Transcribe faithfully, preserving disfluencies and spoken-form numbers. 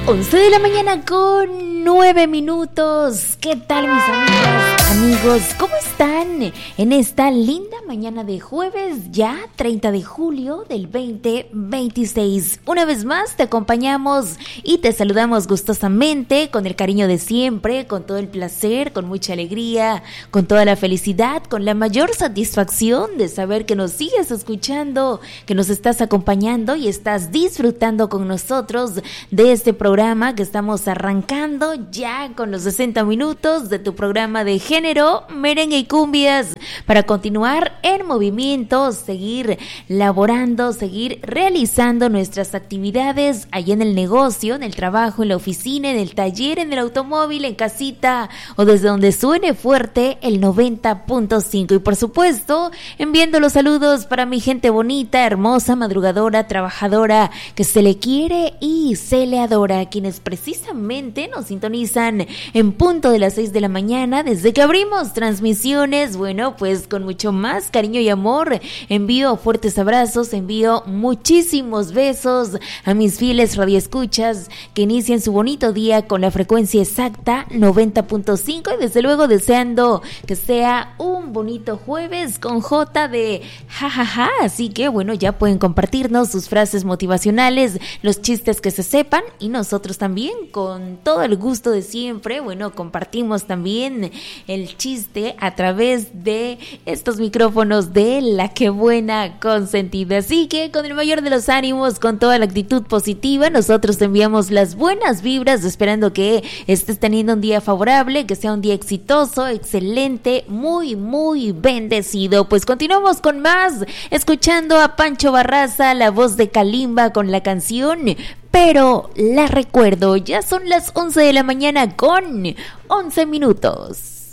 once de la mañana con nueve minutos. ¿Qué tal, mis amigas, amigos? ¿Cómo están en esta linda mañana de jueves, ya treinta de julio del veinte veintiséis? Una vez más te acompañamos y te saludamos gustosamente, con el cariño de siempre, con todo el placer, con mucha alegría, con toda la felicidad, con la mayor satisfacción de saber que nos sigues escuchando, que nos estás acompañando y estás disfrutando con nosotros de este programa que estamos arrancando ya con los sesenta minutos de tu programa de género, merengue y cumbias, para continuar en movimiento, seguir laborando, seguir realizando nuestras actividades allá en el negocio, en el trabajo, en la oficina, en el taller, en el automóvil, en casita o desde donde suene fuerte el noventa punto cinco. Y por supuesto, enviando los saludos para mi gente bonita, hermosa, madrugadora, trabajadora, que se le quiere y se le adora, quienes precisamente nos sintonizan en punto de las seis de la mañana desde que abrimos transmisiones. Bueno, pues con mucho más cariño y amor envío fuertes abrazos, envío muchísimos besos a mis fieles radioescuchas que inician su bonito día con la frecuencia exacta noventa punto cinco, y desde luego deseando que sea un bonito jueves con J de jajaja. Así que bueno, ya pueden compartirnos sus frases motivacionales, los chistes que se sepan, y nosotros también con todo el gusto de siempre, bueno, compartimos también el chiste a través de estos micrófonos de La Que Buena Consentida. Así que con el mayor de los ánimos, con toda la actitud positiva, nosotros te enviamos las buenas vibras, esperando que estés teniendo un día favorable, que sea un día exitoso, excelente, muy, muy bendecido. Pues continuamos con más, escuchando a Pancho Barraza, la voz de Kalimba, con la canción Pero la Recuerdo. Ya son las once de la mañana con once minutos.